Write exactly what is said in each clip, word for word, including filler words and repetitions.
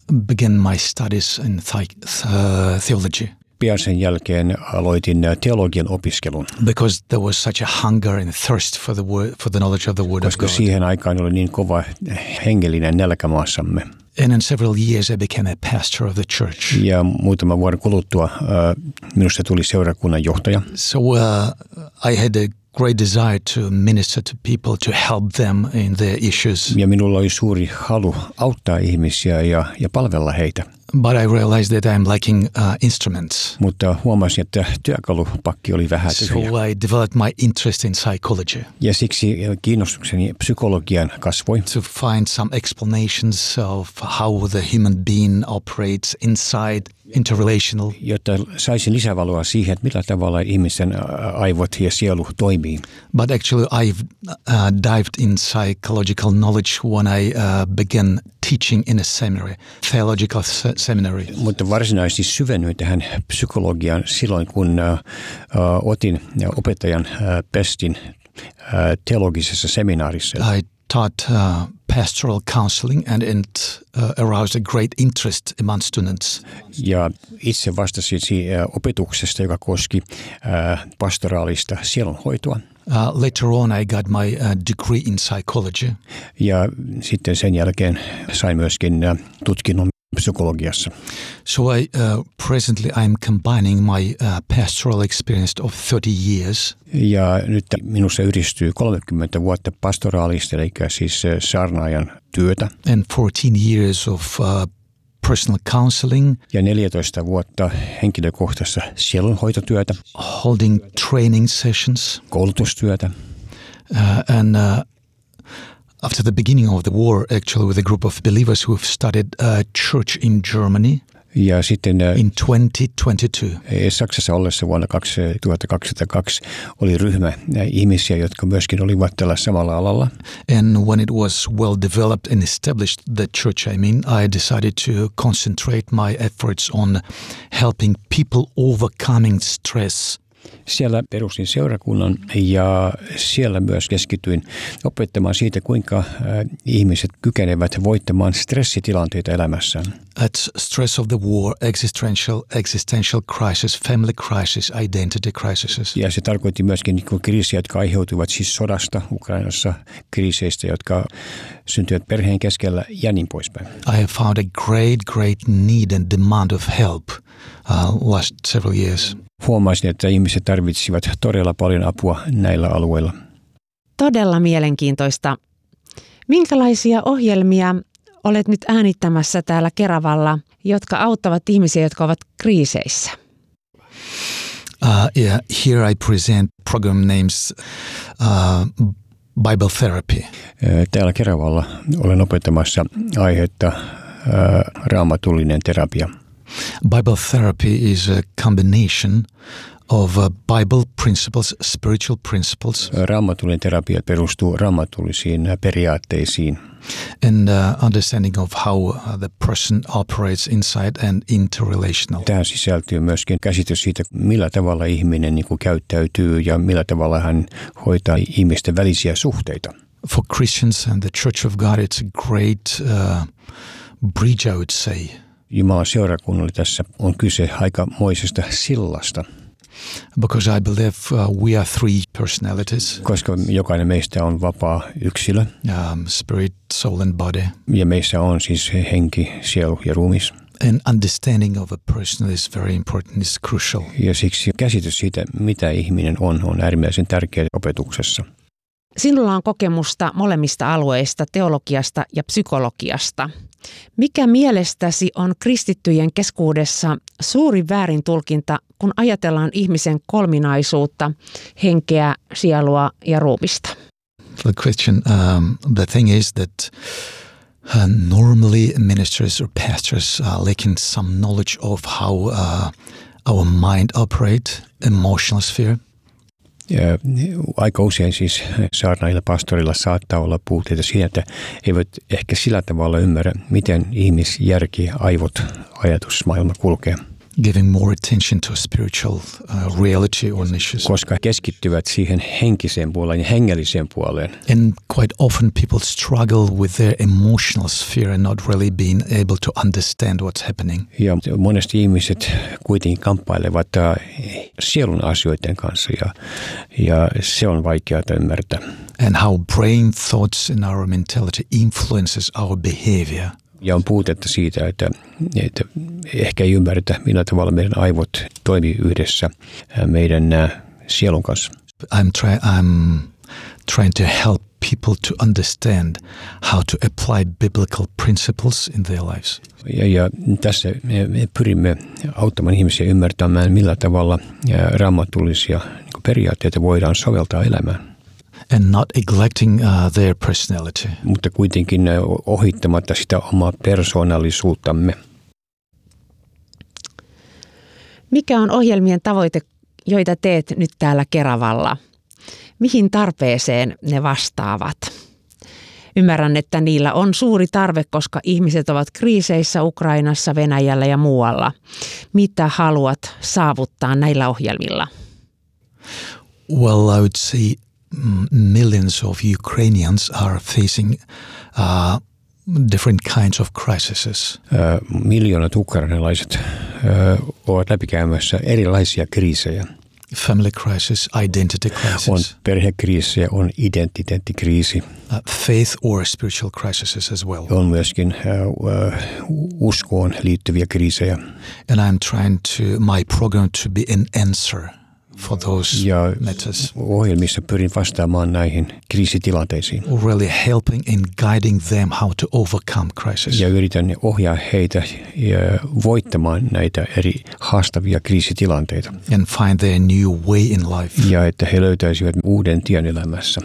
began my studies in the- uh, theology. Pian sen jälkeen aloitin teologian opiskelun. Because there was such a hunger and thirst for the word, for the knowledge of the word Koska of God. siihen aikaan oli niin kova hengellinen nälkä maassamme. And in several years I became a pastor of the church. Ja muutaman vuoden kuluttua uh, minusta tuli seurakunnan johtaja. So uh, I had a great desire to minister to people, to help them in their issues. Ja minulla oli suuri halu auttaa ihmisiä ja, ja palvella heitä. But I realized that I'm lacking uh, instruments. Mutta huomasin, että työkalupakki oli vähän So tyhjä. I developed my interest in psychology. Ja siksi kiinnostukseni psykologian kasvoi. To find some explanations of how the human being operates inside interrelational. Jotta saisin lisävaloa siihen, että millä tavalla ihmisen aivot ja sielu toimii. But actually I've uh, dived in psychological knowledge when I uh, began teaching in a seminary, theological se- seminary. Mutta varsinaisesti syvennyin tähän psykologiaan silloin, kun uh, uh, otin opettajan uh, pestin uh, teologisessa seminaarissa. I taught uh, pastoral counseling and it uh, aroused a great interest among students. Ja itse vastasin siihen opetuksesta, joka koski uh, pastoraalista sielunhoitoa. Uh, later on I got my uh, degree in psychology. Ja sitten sen jälkeen sain myöskin uh, tutkinnon psykologiassa. So I uh, presently I'm combining my uh, pastoral experience of thirty years. Ja nyt minussa yhdistyy kolmekymmentä vuotta pastoraalista, eli siis saarnaajan työtä. And fourteen years of uh, personal counseling. Ja neljätoista vuotta henkilökohtaista sielunhoitotyötä. Holding training sessions. Koulutustyötä. Uh, and uh, after the beginning of the war, actually with a group of believers who have studied uh, church in Germany. Ja sitten in twenty twenty-two. Saksassa ollessa vuonna kaksituhattakaksikymmentäkaksi oli ryhmä ihmisiä, jotka myöskin olivat tällä samalla alalla. And when it was well developed and established, the church, I mean, I decided to concentrate my efforts on helping people overcoming stress. Siellä perustin seurakunnan ja siellä myös keskityin opettamaan siitä, kuinka ihmiset kykenevät voittamaan stressitilanteita elämässään. That's stress of the war, existential, existential crisis, family crisis, identity crises. Ja se tarkoitti myöskin niin kriisiä, jotka aiheutuivat siis sodasta Ukrainassa, kriiseistä, jotka syntyivät perheen keskellä ja niin poispäin. I have found a great, great need and demand of help uh, last several years. Huomasin, että ihmiset tarvitsivat todella paljon apua näillä alueilla. Todella mielenkiintoista. Minkälaisia ohjelmia olet nyt äänittämässä täällä Keravalla, jotka auttavat ihmisiä, jotka ovat kriiseissä? Uh, yeah, here I present program names uh, Bible Therapy. Täällä Keravalla olen opettamassa aihetta uh, raamatullinen terapia. Bible therapy is a combination of uh, Bible principles, spiritual principles. Raamatullinen terapia perustuu raamatullisiin periaatteisiin. And uh, understanding of how uh, the person operates inside and interrelational. Tähän sisältyy myöskin käsitys siitä, millä tavalla ihminen niin kuin käyttäytyy ja millä tavalla hän hoitaa ihmisten välisiä suhteita. For Christians and the Church of God, it's a great uh, bridge, I would say. Jumalan seurakunnalle tässä on kyse aikamoisesta sillasta. Because I believe uh, we are three personalities. Koska jokainen meistä on vapaa yksilö. Um, spirit, soul and body. Ja meissä on siis henki, sielu ja ruumis. And understanding of a person is very important, is crucial. Ja siksi käsitys siitä, mitä ihminen on, on äärimmäisen tärkeä opetuksessa. Sinulla on kokemusta molemmista alueista, teologiasta ja psykologiasta. Mikä mielestäsi on kristittyjen keskuudessa suuri väärintulkinta, kun ajatellaan ihmisen kolminaisuutta, henkeä, sielua ja ruumista? The question, um, the thing is that uh, normally ministers or pastors are lacking some knowledge of how uh, our mind operates, emotional sphere. Ja aika usein siis saarnailla pastorilla saattaa olla puutteita siinä, että eivät ehkä sillä tavalla ymmärrä, miten ihmisjärki, aivot, ajatusmaailma kulkee. giving more attention to spiritual uh, reality or issues. Koska keskittyvät siihen henkiseen puoleen ja hengelliseen puoleen. And quite often people struggle with their emotional sphere and not really being able to understand what's happening. Ja monesti ihmiset kuitenkin kamppailevat sielun asioiden kanssa ja, ja se on vaikeaa ymmärtää. And how brain thoughts and our mentality influences our behavior. Ja on puutetta siitä, että, että ehkä ei ymmärretä, millä tavalla meidän aivot toimii yhdessä meidän sielun kanssa. I'm, try, I'm trying to help people to understand how to apply biblical principles in their lives. Ja, ja tässä me, me pyrimme auttamaan ihmisiä ymmärtämään, millä tavalla raamatullisia niin periaatteita voidaan soveltaa elämään. And not neglecting uh, their personality. Mutta kuitenkin ohittamatta sitä omaa persoonallisuuttamme. Mikä on ohjelmien tavoite, joita teet nyt täällä Keravalla? Mihin tarpeeseen ne vastaavat? Ymmärrän, että niillä on suuri tarve, koska ihmiset ovat kriiseissä Ukrainassa, Venäjällä ja muualla. Mitä haluat saavuttaa näillä ohjelmilla? Well, I would say millions of Ukrainians are facing uh, different kinds of crises. Uh, miljoonat ukrainalaiset uh, ovat läpikäymässä erilaisia kriisejä. Family crisis, identity crisis. On perhekriisejä, on identiteettikriisi. Uh, faith or spiritual crises as well. On myöskin uh, uh, uskoon liittyviä kriisejä. And I'm trying to my program to be an answer for those ja matters. Ohjelmissa pyrin vastaamaan näihin kriisitilanteisiin. Really helping and guiding them how to overcome crisis. Ja yritän ohjaa heitä voittamaan näitä eri haastavia kriisitilanteita. And find their new way in life. Ja että he löytäisivät uuden tien elämässä.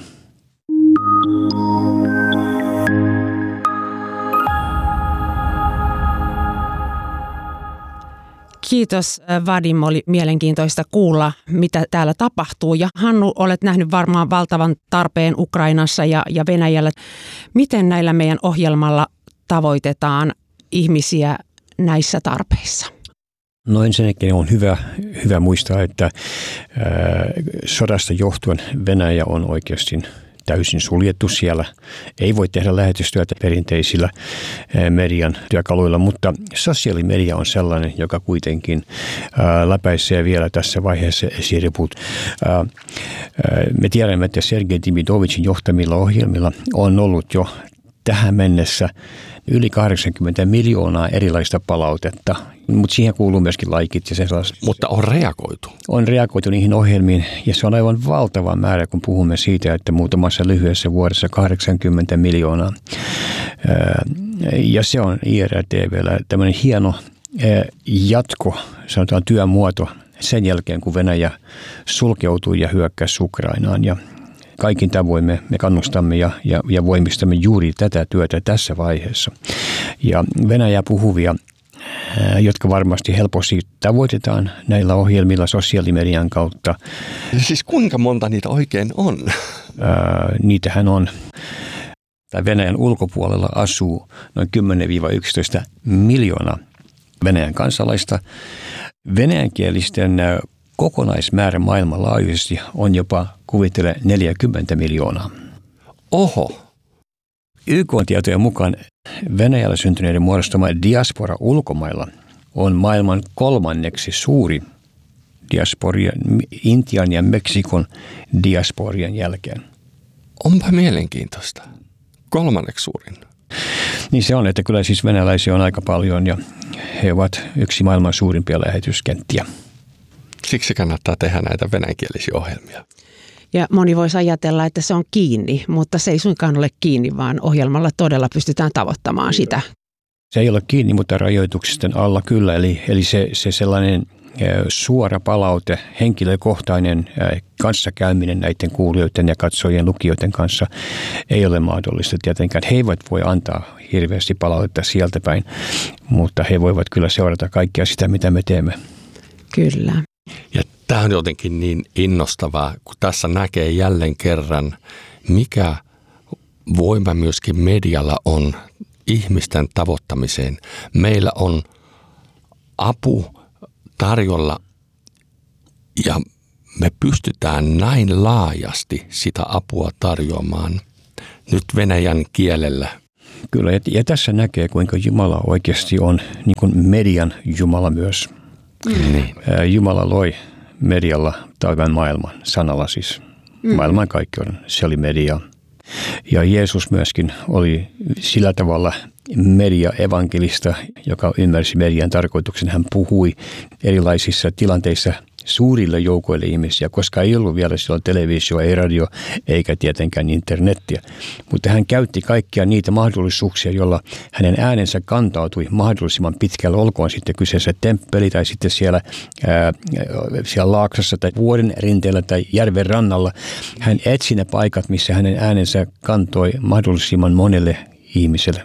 Kiitos Vadim, oli mielenkiintoista kuulla, mitä täällä tapahtuu. Ja Hannu, olet nähnyt varmaan valtavan tarpeen Ukrainassa ja, ja Venäjällä. Miten näillä meidän ohjelmalla tavoitetaan ihmisiä näissä tarpeissa? No ensinnäkin on hyvä, hyvä muistaa, että ää, sodasta johtuen Venäjä on oikeasti täysin suljettu siellä. Ei voi tehdä lähetystyötä perinteisillä median työkaluilla, mutta sosiaalimedia on sellainen, joka kuitenkin ää, läpäisee vielä tässä vaiheessa esiriput. Ää, ää, me tiedämme, että Sergei Demidovicin johtamilla ohjelmilla on ollut jo tähän mennessä yli kahdeksankymmentä miljoonaa erilaista palautetta, mutta siihen kuuluu myöskin laikit ja sellaiset. Mutta on reagoitu. On reagoitu niihin ohjelmiin ja se on aivan valtava määrä, kun puhumme siitä, että muutamassa lyhyessä vuodessa kahdeksankymmentä miljoonaa. Ja se on I R T V:llä tämmöinen hieno jatko, sanotaan työmuoto sen jälkeen, kun Venäjä sulkeutui ja hyökkäsi Ukrainaan ja kaikin tavoin me, me kannustamme ja, ja, ja voimistamme juuri tätä työtä tässä vaiheessa. Ja Venäjää puhuvia, ää, jotka varmasti helposti tavoitetaan näillä ohjelmilla sosiaalimedian kautta. Siis kuinka monta niitä oikein on? Ää, niitähän on. Tai Venäjän ulkopuolella asuu noin kymmenen yksitoista miljoonaa Venäjän kansalaista. Venäjänkielisten kokonaismäärä maailmanlaajuisesti on jopa, kuvittele, neljäkymmentä miljoonaa. Oho! Y K-tietojen mukaan Venäjällä syntyneiden muodostama diaspora ulkomailla on maailman kolmanneksi suuri diasporia Intian ja Meksikon diasporien jälkeen. Onpa mielenkiintoista. Kolmanneksi suurin. Niin se on, että kyllä siis venäläisiä on aika paljon ja he ovat yksi maailman suurimpia lähetyskenttiä. Siksi kannattaa tehdä näitä venäjänkielisiä ohjelmia. Ja moni voisi ajatella, että se on kiinni, mutta se ei suinkaan ole kiinni, vaan ohjelmalla todella pystytään tavoittamaan sitä. Se ei ole kiinni, mutta rajoituksisten alla kyllä. Eli, eli se, se sellainen suora palaute, henkilökohtainen kanssakäyminen näiden kuulijoiden ja katsojien lukijoiden kanssa ei ole mahdollista tietenkään. He eivät voi antaa hirveästi palautetta sieltä päin, mutta he voivat kyllä seurata kaikkea sitä, mitä me teemme. Kyllä. Ja tämä on jotenkin niin innostavaa, kun tässä näkee jälleen kerran, mikä voima myöskin medialla on ihmisten tavoittamiseen. Meillä on apu tarjolla ja me pystytään näin laajasti sitä apua tarjoamaan nyt venäjän kielellä. Kyllä, ja tässä näkee, kuinka Jumala oikeasti on niin kuin median Jumala myös. Mm. Niin. Jumala loi medialla taivaan maailman, sanalla siis. Mm. Maailman kaikkeuden, se oli media. Ja Jeesus myöskin oli sillä tavalla media-evankelista, joka ymmärsi median tarkoituksen. Hän puhui erilaisissa tilanteissa suurille joukoille ihmisiä, koska ei ollut vielä silloin televisio, ei radio, eikä tietenkään internettiä. Mutta hän käytti kaikkia niitä mahdollisuuksia, joilla hänen äänensä kantautui mahdollisimman pitkälle, olkoon sitten kyseessä temppeli tai sitten siellä, ää, siellä laaksossa tai vuoden rinteellä tai järven rannalla. Hän etsi ne paikat, missä hänen äänensä kantoi mahdollisimman monelle ihmiselle.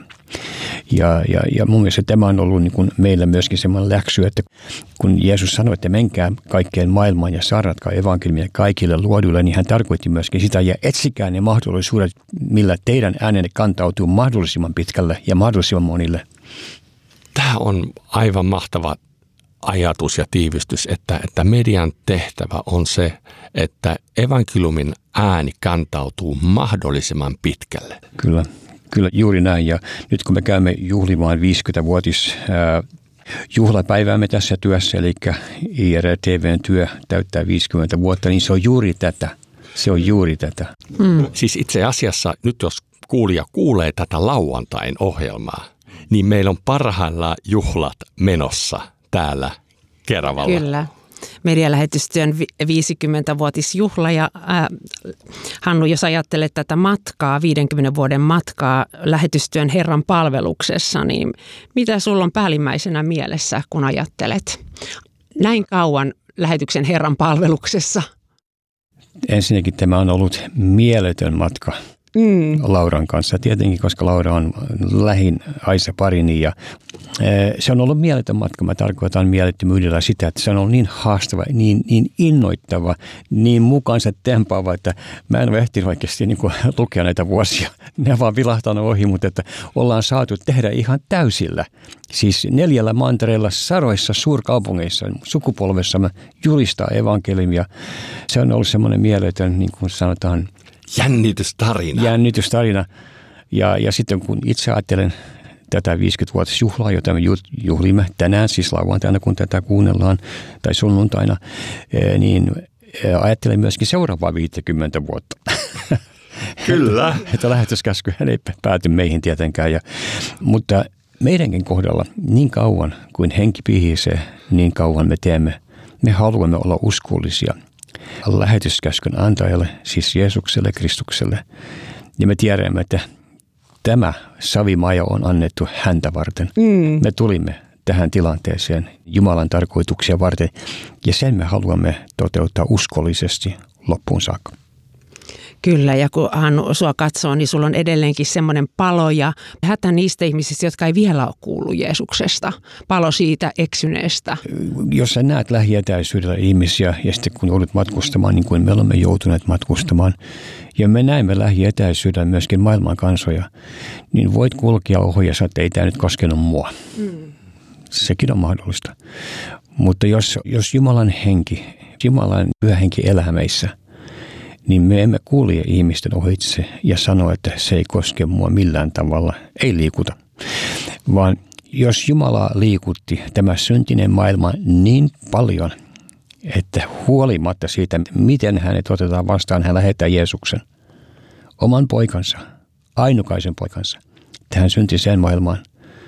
Ja, ja, ja mun mielestä tämä on ollut niin kuin meillä myöskin semmoinen läksy, että kun Jeesus sanoi, että menkää kaikkeen maailmaan ja saarnatkaa evankeliumia kaikille luoduille, niin hän tarkoitti myöskin sitä, ja etsikää ne mahdollisuudet, millä teidän äänenne kantautuu mahdollisimman pitkälle ja mahdollisimman monille. Tämä on aivan mahtava ajatus ja tiivistys, että, että median tehtävä on se, että evankeliumin ääni kantautuu mahdollisimman pitkälle. Kyllä. Kyllä juuri näin, ja nyt kun me käymme juhlimaan viisikymmentävuotis ää, juhlapäiväämme tässä työssä, eli I R T V:n työ täyttää viisikymmentä vuotta, niin se on juuri tätä. Se on juuri tätä. Mm. Siis itse asiassa nyt jos kuulija kuulee tätä lauantain ohjelmaa, niin meillä on parhaillaan juhlat menossa täällä Keravalla. Kyllä. Medialähetystyön viisikymmentävuotisjuhla ja äh, Hannu, jos ajattelet tätä matkaa, viidenkymmenen vuoden matkaa lähetystyön Herran palveluksessa, niin mitä sulla on päällimmäisenä mielessä, kun ajattelet näin kauan lähetyksen Herran palveluksessa? Ensinnäkin tämä on ollut mieletön matka. Mm. Lauran kanssa. Tietenkin, koska Laura on lähin Aisa parini ja se on ollut mieletön matka. Mä tarkoitan mielettömyydellä sitä, että se on ollut niin haastava, niin, niin innoittava, niin mukaansa tempaava, että mä en ole ehtinyt oikeasti niin kuin lukea näitä vuosia. Ne on vaan vilahtanut ohi, mutta että ollaan saatu tehdä ihan täysillä. Siis neljällä mantereella saroissa suurkaupungeissa sukupolvessamme julistaa evankeliumia. Se on ollut semmoinen mieletön, niin kuin sanotaan, Jännitystarina. Jännitystarina. Ja, ja sitten kun itse ajattelen tätä viisikymmentävuotisjuhlaa, jota me juhlimme tänään, siis lauantaina, kun tätä kuunnellaan, tai sunnuntaina, niin ajattelen myöskin seuraavaa viisikymmentä vuotta. Kyllä. Että lähetyskäsky ei pääty meihin tietenkään. Ja, mutta meidänkin kohdalla niin kauan kuin henki pihisee, niin kauan me teemme. Me haluamme olla uskollisia lähetyskäskyn antajalle, siis Jeesukselle, Kristukselle. Ja me tiedämme, että tämä savimaja on annettu häntä varten. Mm. Me tulimme tähän tilanteeseen Jumalan tarkoituksia varten, ja sen me haluamme toteuttaa uskollisesti loppuun saakka. Kyllä, ja kun Hannu sua katsoo, niin sulla on edelleenkin semmoinen palo ja hätä niistä ihmisistä, jotka ei vielä ole kuullut Jeesuksesta. Palo siitä eksyneestä. Jos sä näet lähietäisyydellä ihmisiä ja sitten kun joudut matkustamaan, niin kuin me olemme joutuneet matkustamaan, ja me näemme lähietäisyydellä myöskin maailman kansoja, niin voit kulkea ohi ja sanoa, että ei tämä nyt koskenut mua. Mm. Sekin on mahdollista. Mutta jos, jos Jumalan henki, Jumalan pyhä henki elää meissä, niin me emme kulje ihmisten ohitse ja sano, että se ei koske mua millään tavalla, ei liikuta. Vaan jos Jumala liikutti tämä syntinen maailma niin paljon, että huolimatta siitä, miten hänet otetaan vastaan, hän lähettää Jeesuksen, oman poikansa, ainukaisen poikansa, tähän syntiseen maailmaan,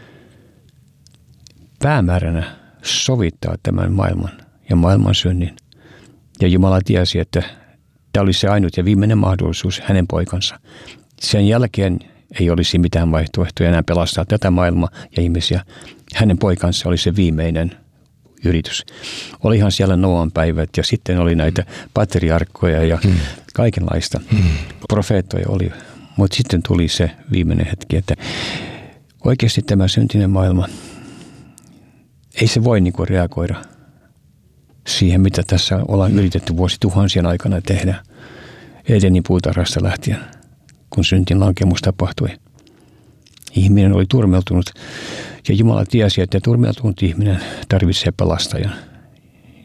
päämääränä sovittaa tämän maailman ja maailman synnin. Ja Jumala tiesi, että tämä oli se ainut ja viimeinen mahdollisuus hänen poikansa. Sen jälkeen ei olisi mitään vaihtoehtoja enää pelastaa tätä maailmaa ja ihmisiä. Hänen poikansa oli se viimeinen yritys. Olihan siellä Noan päivät ja sitten oli näitä patriarkkoja ja hmm. kaikenlaista. Hmm. Profeettoja oli, mutta sitten tuli se viimeinen hetki, että oikeasti tämä syntinen maailma, ei se voi niinku reagoida siihen, mitä tässä ollaan yritetty vuosituhansien aikana tehdä Edenin puutarhasta lähtien, kun syntin lankemus tapahtui. Ihminen oli turmeltunut ja Jumala tiesi, että turmeltunut ihminen tarvitsee pelastajan.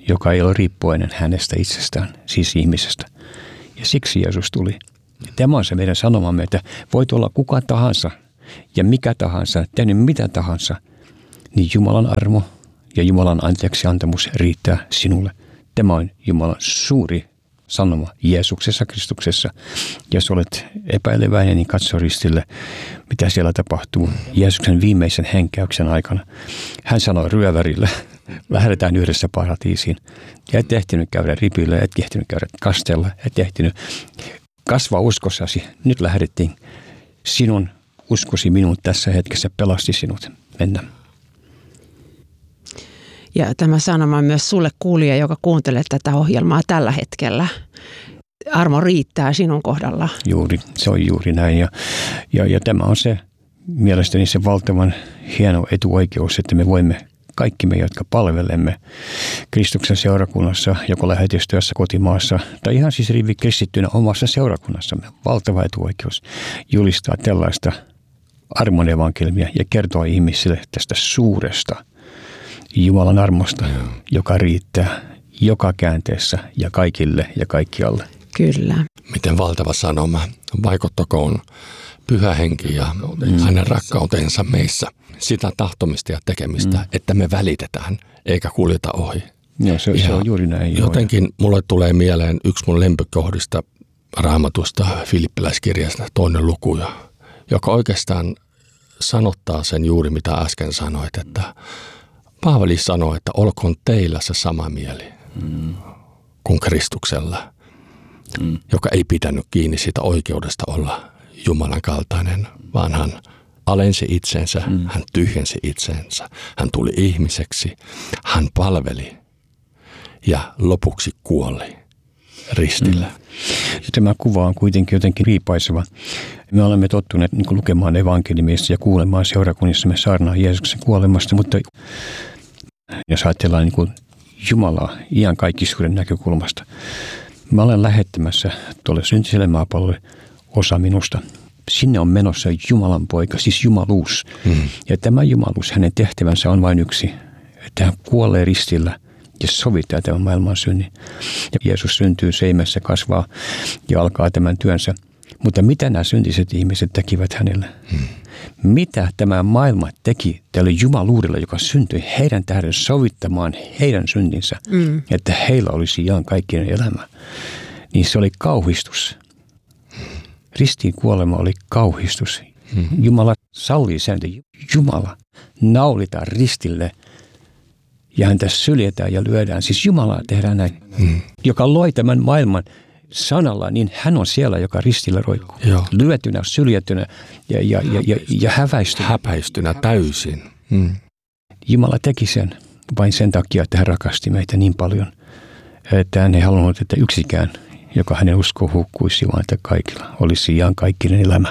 joka ei ole riippuvainen hänestä itsestään, siis ihmisestä. Ja siksi Jeesus tuli. Tämä on se meidän sanomamme, että voit olla kuka tahansa ja mikä tahansa, tehnyt mitä tahansa, niin Jumalan armo ja Jumalan anteeksiantamus riittää sinulle. Tämä on Jumalan suuri sanoma Jeesuksessa Kristuksessa. Jos olet epäileväinen, niin katso ristille, mitä siellä tapahtuu Jeesuksen viimeisen henkäyksen aikana. Hän sanoi ryövärille, lähdetään yhdessä paratiisiin. Ja et ehtinyt käydä ripillä, et ehtinyt käydä kastella, et ehtinyt kasvaa uskossasi. Nyt lähdettiin. Sinun uskosi minun tässä hetkessä pelasti sinut. Mennä. Ja tämä sanoma on myös sulle kuulija, joka kuuntelee tätä ohjelmaa tällä hetkellä. Armo riittää sinun kohdalla. Juuri, se on juuri näin. Ja, ja, ja tämä on se mielestäni se valtavan hieno etuoikeus, että me voimme kaikki me, jotka palvelemme Kristuksen seurakunnassa, joko lähetystyössä kotimaassa tai ihan siis rivi kristittynä omassa seurakunnassamme. Valtava etuoikeus julistaa tällaista armon evankeliumia ja kertoa ihmisille tästä suuresta Jumalan armosta, Joo. joka riittää joka käänteessä ja kaikille ja kaikkialle. Kyllä. Miten valtava sanoma. Vaikuttakoon Pyhä Henki ja mm. hänen rakkautensa meissä. Sitä tahtomista ja tekemistä, mm. että me välitetään eikä kuljeta ohi. Joo, se, se on juuri näin. Jotenkin joo. mulle tulee mieleen yksi mun lempikohdista Raamatusta, Filippiläiskirjasta, toinen luku, joka oikeastaan sanottaa sen juuri mitä äsken sanoit, että Paavali sanoi, että olkoon teillä se sama mieli mm. kuin Kristuksella, mm. joka ei pitänyt kiinni siitä oikeudesta olla Jumalan kaltainen, vaan hän alensi itsensä, mm. hän tyhjensi itsensä, hän tuli ihmiseksi, hän palveli ja lopuksi kuoli ristillä. Mm. Tämä kuva on kuitenkin jotenkin riipaiseva. Me olemme tottuneet niin kuin lukemaan evankeliumista ja kuulemaan seurakunnissamme saarnaa Jeesuksen kuolemasta, mutta jos ajatellaan niin kuin Jumalaa iankaikkisuuden näkökulmasta, mä olen lähettämässä tuolle syntiselle maapallolle osa minusta. Sinne on menossa Jumalan poika, siis jumaluus. Mm. Ja tämä jumaluus, hänen tehtävänsä on vain yksi, että hän kuolee ristillä ja sovittaa tämän maailman synnin. Ja Jeesus syntyy seimessä, kasvaa ja alkaa tämän työnsä. Mutta mitä nämä syntiset ihmiset tekivät hänelle? Mm. Mitä tämä maailma teki tälle jumaluudelle, joka syntyi heidän tähden sovittamaan heidän syntinsä, mm. että heillä olisi iankaikkinen elämä? Niin se oli kauhistus. Ristiin kuolema oli kauhistus. Mm. Jumala sallii sen, että Jumala naulitaan ristille ja häntä syljetään ja lyödään. Siis Jumala tehdään näin, mm. joka loi tämän maailman sanalla, niin hän on siellä, joka ristillä roikkuu. Joo. Lyötynä, syljetynä ja, ja, ja, ja, ja häväistynä. Häpäistynä täysin. Mm. Jumala teki sen vain sen takia, että hän rakasti meitä niin paljon, että hän ei halunnut, että yksikään, joka hänen uskoo hukkuisi, vaan että kaikilla olisi iankaikkinen elämä.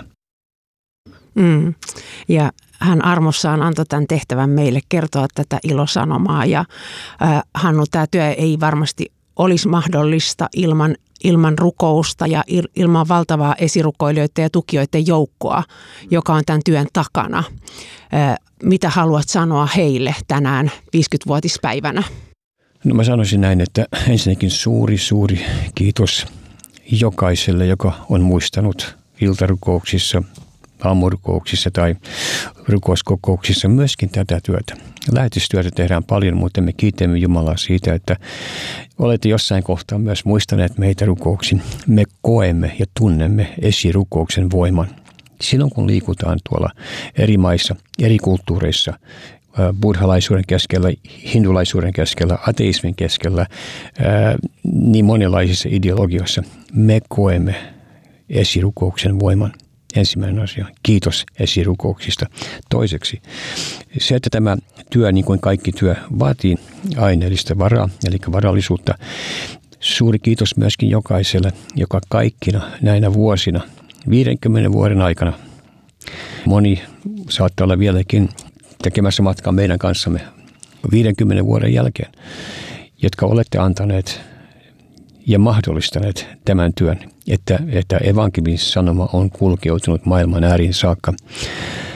Mm. Ja hän armossaan antoi tämän tehtävän meille kertoa tätä ilosanomaa. Ja äh, Hannu, tämä työ ei varmasti olisi mahdollista ilman, ilman rukousta ja il, ilman valtavaa esirukoilijoiden ja tukijoiden joukkoa, joka on tämän työn takana. Äh, mitä haluat sanoa heille tänään viisikymmenvuotispäivänä? No mä sanoisin näin, että ensinnäkin suuri, suuri kiitos jokaiselle, joka on muistanut iltarukouksissa, aamurukouksissa tai rukouskokouksissa myöskin tätä työtä. Lähetystyötä tehdään paljon, mutta me kiitämme Jumalaa siitä, että olette jossain kohtaa myös muistaneet meitä rukouksiin. Me koemme ja tunnemme esirukouksen voiman. Silloin kun liikutaan tuolla eri maissa, eri kulttuureissa, buddhalaisuuden keskellä, hindulaisuuden keskellä, ateismin keskellä, ää, niin monenlaisissa ideologioissa me koemme esirukouksen voiman. Ensimmäinen asia. Kiitos esirukouksista. Toiseksi, se, että tämä työ, niin kuin kaikki työ, vaatii aineellista varaa, eli varallisuutta. Suuri kiitos myöskin jokaiselle, joka kaikkina näinä vuosina, viidenkymmenen vuoden aikana, moni saattaa olla vieläkin tekemässä matkaa meidän kanssamme viidenkymmenen vuoden jälkeen, jotka olette antaneet ja mahdollistaneet tämän työn, että, että evankeliumin sanoma on kulkeutunut maailman ääriin saakka.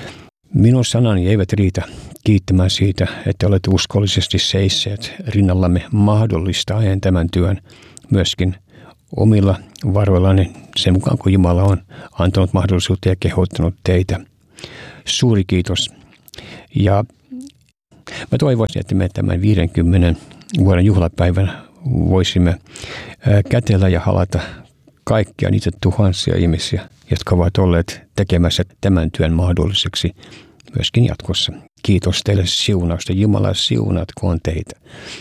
Minun sanani eivät riitä kiittämään siitä, että olet uskollisesti seisseet rinnallamme mahdollistaen tämän työn myöskin omilla varoillani sen mukaan, kun Jumala on antanut mahdollisuutta ja kehottanut teitä. Suuri kiitos. Ja mä toivoisin, että me tämän viidenkymmenen vuoden juhlapäivän voisimme kätellä ja halata kaikkia niitä tuhansia ihmisiä, jotka ovat olleet tekemässä tämän työn mahdolliseksi myöskin jatkossa. Kiitos teille siunausta. Jumala siunatkoon teitä.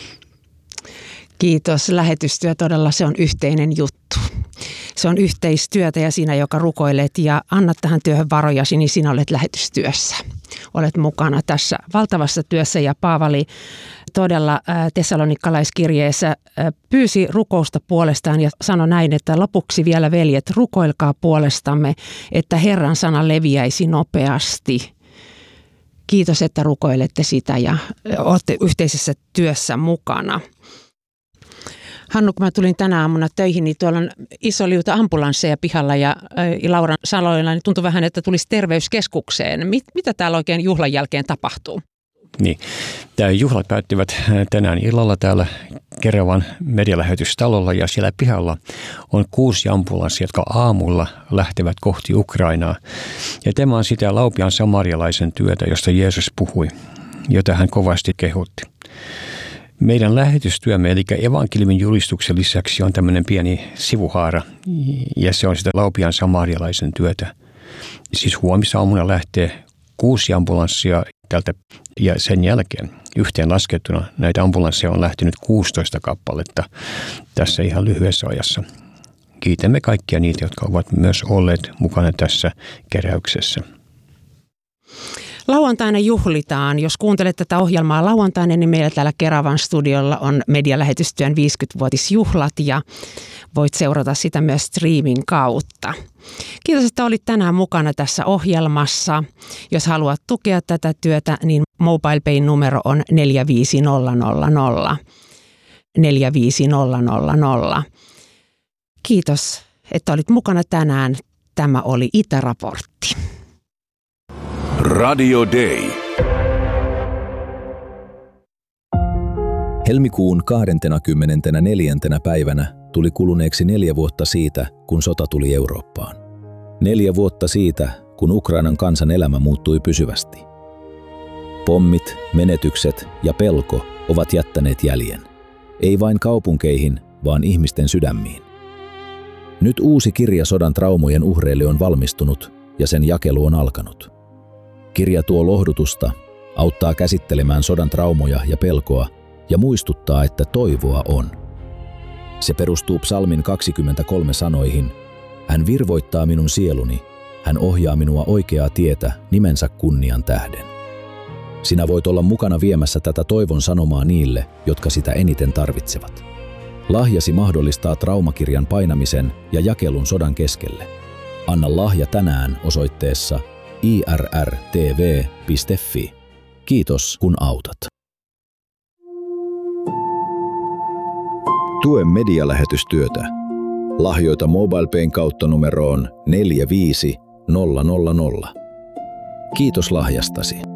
Kiitos. Lähetystyö todella, se on yhteinen juttu. Se on yhteistyötä ja sinä, joka rukoilet ja annat tähän työhön varojasi, niin sinä olet lähetystyössä. Olet mukana tässä valtavassa työssä ja Paavali todella Tessalonikalaiskirjeessä pyysi rukousta puolestaan ja sanoi näin, että lopuksi vielä veljet, rukoilkaa puolestamme, että Herran sana leviäisi nopeasti. Kiitos, että rukoilette sitä ja olette yhteisessä työssä mukana. Hannu, kun mä tulin tänä aamuna töihin, niin tuolla on iso liuta ambulansseja pihalla ja Lauran sanoilla niin tuntui vähän, että tulisi terveyskeskukseen. Mit, mitä täällä oikein juhlan jälkeen tapahtuu? Niin, tämä juhlat päättyvät tänään illalla täällä Keravan medialähetystalolla ja siellä pihalla on kuusi ambulanssia, jotka aamulla lähtevät kohti Ukrainaa. Ja tämä on sitä Laupian samarialaisen työtä, josta Jeesus puhui, jota hän kovasti kehotti. Meidän lähetystyömme, eli evankeliumin julistuksen lisäksi on tämmöinen pieni sivuhaara, ja se on sitä Laupian samarialaisen työtä. Siis huomisaamuna lähtee kuusi ambulanssia tältä, ja sen jälkeen yhteen laskettuna näitä ambulansseja on lähtenyt kuusitoista kappaletta tässä ihan lyhyessä ajassa. Kiitämme kaikkia niitä, jotka ovat myös olleet mukana tässä keräyksessä. Lauantaina juhlitaan. Jos kuuntelet tätä ohjelmaa lauantaina, niin meillä täällä Keravan studiolla on medialähetystyön viisikymmenvuotisjuhlat ja voit seurata sitä myös streamin kautta. Kiitos, että olit tänään mukana tässä ohjelmassa. Jos haluat tukea tätä työtä, niin MobilePayn numero on neljä viisi nolla nolla nolla. neljä viisi nolla nolla nolla. Kiitos, että olit mukana tänään. Tämä oli Itäraportti. Radio Day. Helmikuun kahdeskymmenesneljäs päivänä tuli kuluneeksi neljä vuotta siitä, kun sota tuli Eurooppaan. Neljä vuotta siitä, kun Ukrainan kansan elämä muuttui pysyvästi. Pommit, menetykset ja pelko ovat jättäneet jäljen. Ei vain kaupunkeihin, vaan ihmisten sydämiin. Nyt uusi kirja sodan traumojen uhreille on valmistunut ja sen jakelu on alkanut. Kirja tuo lohdutusta, auttaa käsittelemään sodan traumoja ja pelkoa ja muistuttaa, että toivoa on. Se perustuu psalmin kaksikymmentäkolme sanoihin: Hän virvoittaa minun sieluni, hän ohjaa minua oikeaa tietä nimensä kunnian tähden. Sinä voit olla mukana viemässä tätä toivon sanomaa niille, jotka sitä eniten tarvitsevat. Lahjasi mahdollistaa traumakirjan painamisen ja jakelun sodan keskelle. Anna lahja tänään osoitteessa i r r t v piste f i. Kiitos, kun autat. Tue medialähetystyötä. Lahjoita MobilePayn kautta numeroon neljä viisi nolla nolla nolla. Kiitos lahjastasi.